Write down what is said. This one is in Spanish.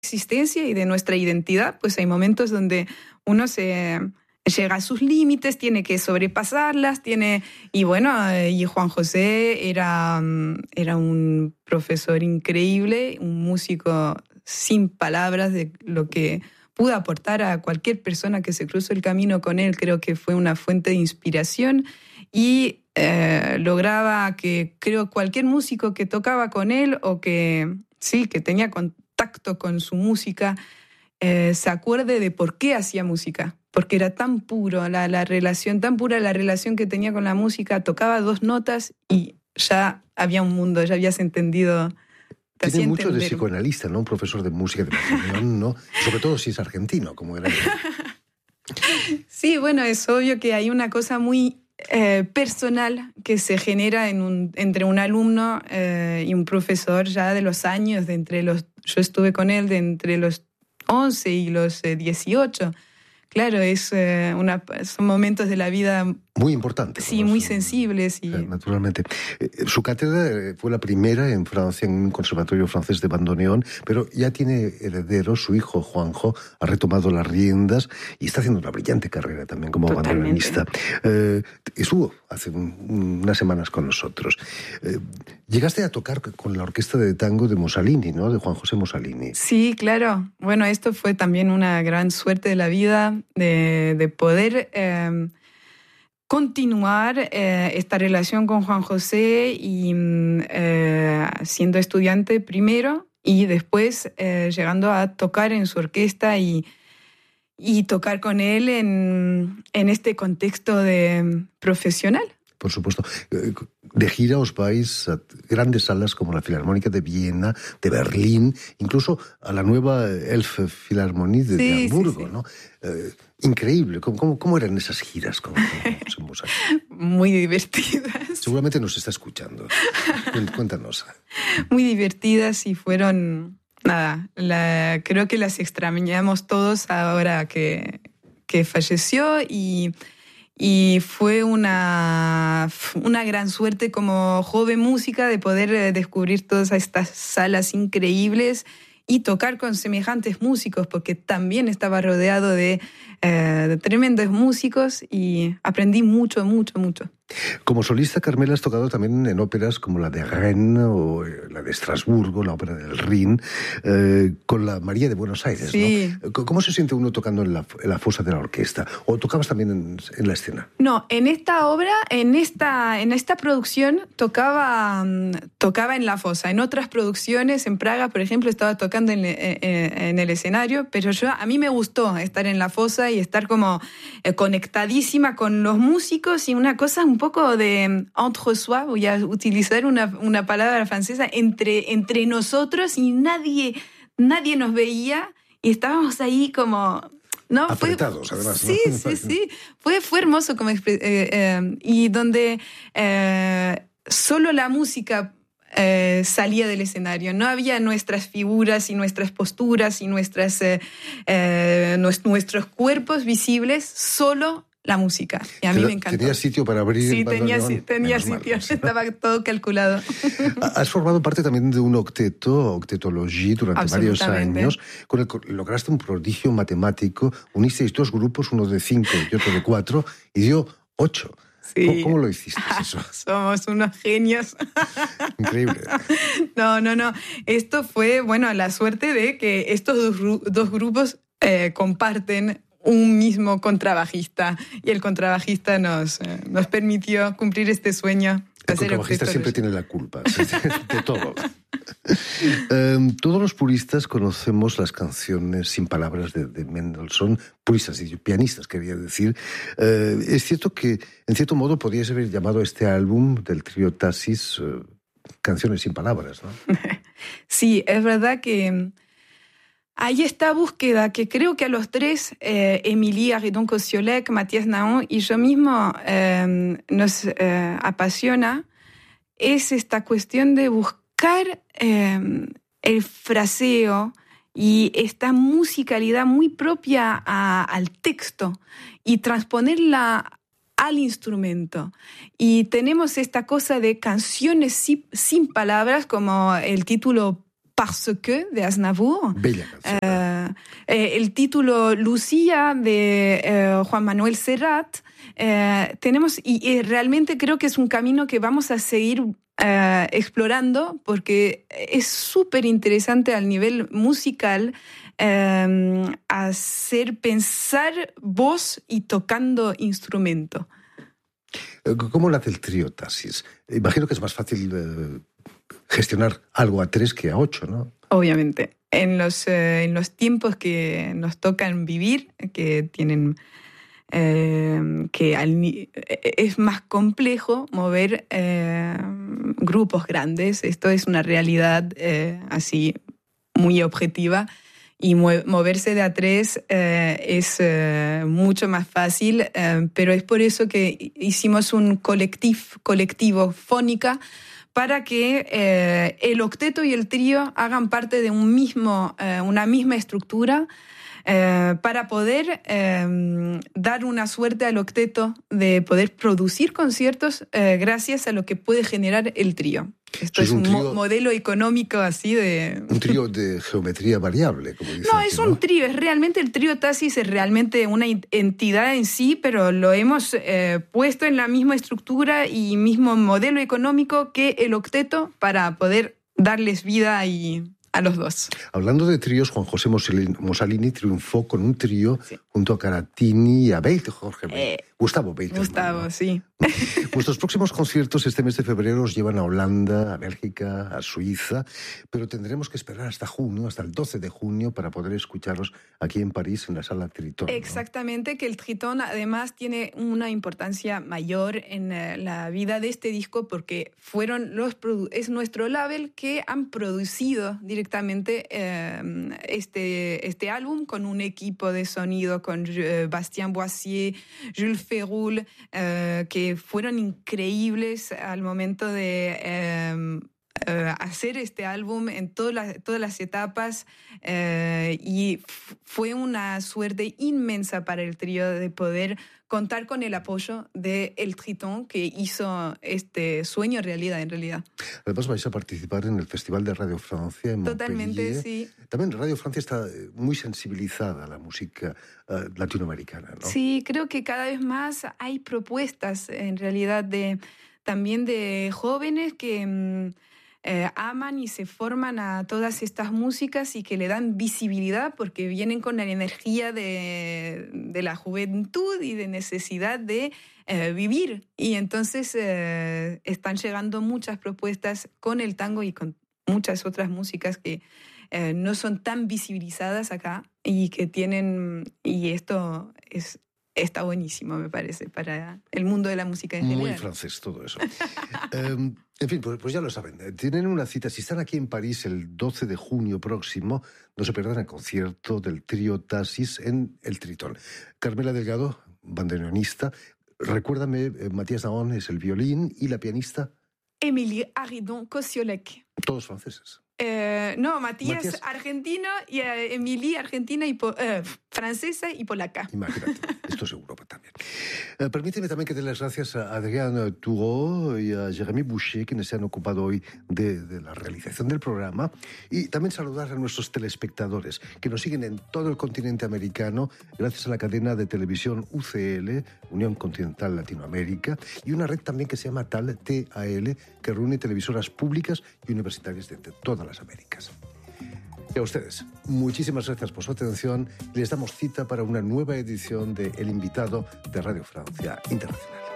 existencia y de nuestra identidad, pues hay momentos donde uno llega a sus límites, tiene que sobrepasarlas, y Juan José era un profesor increíble, un músico sin palabras de lo que pudo aportar a cualquier persona que se cruzó el camino con él. Creo que fue una fuente de inspiración y lograba que, creo, cualquier músico que tocaba con él o que tenía contacto con su música, se acuerde de por qué hacía música, porque era tan puro la relación, tan pura la relación que tenía con la música. Tocaba 2 notas y ya había un mundo, ya habías entendido. Tiene mucho de psicoanalista, ¿no? Un profesor de música de Bandoneón, ¿no? Sobre todo si es argentino, como era. Sí, bueno, es obvio que hay una cosa muy personal que se genera entre un alumno y un profesor ya de los años, yo estuve con él de entre los 11 y los 18. Claro, son momentos de la vida muy importantes. Sí, muy sensibles. Naturalmente. Su cátedra fue la primera en Francia, en un conservatorio francés de bandoneón, pero ya tiene herederos. Su hijo, Juanjo, ha retomado las riendas y está haciendo una brillante carrera también como bandoneonista. Estuvo hace unas semanas con nosotros. Llegaste a tocar con la orquesta de tango de Mussolini, ¿no? De Juan José Mussolini. Sí, claro. Bueno, esto fue también una gran suerte de la vida, de poder continuar esta relación con Juan José y siendo estudiante primero y después llegando a tocar en su orquesta y tocar con él en este contexto de profesional. Por supuesto. De gira os vais a grandes salas como la Filarmónica de Viena, de Berlín, incluso a la nueva Elbphilharmonie de Hamburgo, sí. ¿No? Increíble. ¿Cómo eran esas giras con Mussolini? Muy divertidas. Seguramente nos está escuchando. Cuéntanos. Muy divertidas y fueron... creo que las extrañamos todos ahora que falleció y fue una gran suerte como joven música de poder descubrir todas estas salas increíbles y tocar con semejantes músicos, porque también estaba rodeado de tremendos músicos y aprendí mucho, mucho, mucho. Como solista, Carmela, has tocado también en óperas como la de Rennes o la de Estrasburgo, la ópera del Rin, con la María de Buenos Aires, sí. ¿No? ¿Cómo se siente uno tocando en la fosa de la orquesta? ¿O tocabas también en la escena? No, en esta obra, en esta producción, tocaba en la fosa. En otras producciones, en Praga, por ejemplo, estaba tocando en el escenario, pero a mí me gustó estar en la fosa y estar como conectadísima con los músicos y una cosa un poco de entre soi, voy a utilizar una palabra francesa, entre nosotros, y nadie nos veía y estábamos ahí como... ¿no? Apretados, además. Sí, ¿no? Sí. Fue hermoso y donde solo la música salía del escenario. No había nuestras figuras y nuestras posturas y nuestros cuerpos visibles, solo la música. Y a mí me encantó. ¿Tenía sitio para abrir? Sí, tenía sitio. Estaba todo calculado. Has formado parte también de un octetology, durante varios años, con el que lograste un prodigio matemático. Unisteis 2 grupos, uno de 5 y otro de 4, y dio 8. Sí. ¿Cómo lo hiciste eso? Somos unos genios. Increíble. No. Esto fue, la suerte de que estos dos grupos comparten un mismo contrabajista, y el contrabajista nos permitió cumplir este sueño. El contrabajista siempre tiene la culpa de todo. Todos los puristas conocemos las canciones sin palabras de Mendelssohn, puristas y pianistas, quería decir. Es cierto que, en cierto modo, podrías haber llamado este álbum del trío Tasis Canciones sin palabras, ¿no? Sí, es verdad que hay esta búsqueda que creo que a los 3, Emilie Arridon-Kosiolek, Matías Naon y yo mismo, nos apasiona, es esta cuestión de buscar el fraseo y esta musicalidad muy propia al texto y transponerla al instrumento. Y tenemos esta cosa de canciones sin palabras, como el título Parce que de Aznavour. Bella canción. El título Lucía de Juan Manuel Serrat. Tenemos, y realmente creo que es un camino que vamos a seguir explorando porque es súper interesante al nivel musical hacer pensar voz y tocando instrumento. ¿Cómo nace el trío Taxis? Imagino que es más fácil gestionar algo a 3 que a 8, ¿no? Obviamente. En los tiempos que nos tocan vivir, que tienen es más complejo mover grupos grandes. Esto es una realidad así muy objetiva. Y moverse de a 3 es mucho más fácil, pero es por eso que hicimos un colectivo Fónica para que el octeto y el trío hagan parte de una misma estructura para poder dar una suerte al octeto de poder producir conciertos gracias a lo que puede generar el trío. Esto es un modelo económico así de... Un trío de geometría variable, como dicen. No, es un trío, es realmente el trío Taxis, es realmente una entidad en sí, pero lo hemos puesto en la misma estructura y mismo modelo económico que el octeto para poder darles vida a los dos. Hablando de tríos, Juan José Mossalini triunfó con un trío junto a Caratini y a Gustavo Beit. Gustavo, sí. Vuestros próximos conciertos este mes de febrero os llevan a Holanda, a Bélgica, a Suiza, pero tendremos que esperar hasta junio, hasta el 12 de junio, para poder escucharos aquí en París, en la Sala Tritón, ¿no? Exactamente, que el Tritón además tiene una importancia mayor en la vida de este disco porque es nuestro label que han producido directamente este álbum con un equipo de sonido, con Bastien Boissier, Jules Ferrul, que fueron increíbles al momento de hacer este álbum en todas las etapas y fue una suerte inmensa para el trío de poder contar con el apoyo de El Tritón, que hizo este sueño realidad en realidad. Además vais a participar en el Festival de Radio Francia en Totalmente, Montpellier. sí. También Radio Francia está muy sensibilizada a la música latinoamericana, ¿no? Sí, creo que cada vez más hay propuestas en realidad también de jóvenes que aman y se forman a todas estas músicas y que le dan visibilidad porque vienen con la energía de la juventud y de necesidad de vivir. Y entonces están llegando muchas propuestas con el tango y con muchas otras músicas que no son tan visibilizadas acá y que tienen... Y esto está buenísimo, me parece, para el mundo de la música en general. Muy francés todo eso. En fin, pues ya lo saben. Tienen una cita. Si están aquí en París el 12 de junio próximo, no se pierdan el concierto del trío Taxis en el Tritón. Carmela Delgado, bandoneonista. Recuérdame, Matías Daon es el violín y la pianista... Émilie Haridon-Kosiolek. Todos franceses. No, Matías argentino y Émilie argentina y francesa y polaca. Imagínate, esto es Europa también. Permíteme también que dé las gracias a Adrien Toureau y a Jérémy Boucher, quienes se han ocupado hoy de la realización del programa, y también saludar a nuestros telespectadores que nos siguen en todo el continente americano gracias a la cadena de televisión UCL, Unión Continental Latinoamérica, y una red también que se llama TAL, que reúne televisoras públicas y universitarias de todas las Américas. Y a ustedes, muchísimas gracias por su atención. Les damos cita para una nueva edición de El Invitado de Radio Francia Internacional.